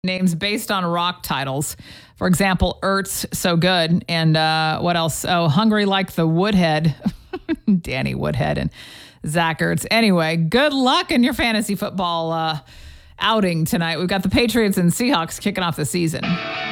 names based on rock titles. For example, Ertz, so good. And what else? Oh, Hungry Like the Woodhead. Danny Woodhead and Zach Ertz. Anyway, good luck in your fantasy football outing tonight. We've got the Patriots and Seahawks kicking off the season.